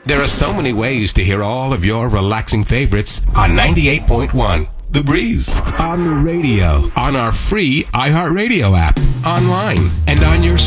There are so many ways to hear all of your relaxing favorites on 98.1 The Breeze. On the radio, on our free iHeartRadio app, online, and on your